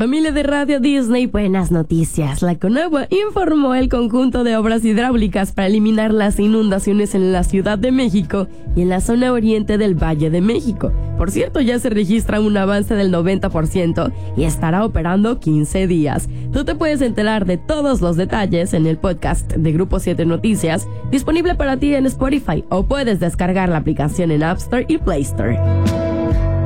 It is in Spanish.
Familia de Radio Disney, buenas noticias. La Conagua informó el conjunto de obras hidráulicas para eliminar las inundaciones en la Ciudad de México y en la zona oriente del Valle de México. Por cierto, ya se registra un avance del 90% y estará operando 15 días. Tú te puedes enterar de todos los detalles en el podcast de Grupo 7 Noticias, disponible para ti en Spotify, o puedes descargar la aplicación en App Store y Play Store.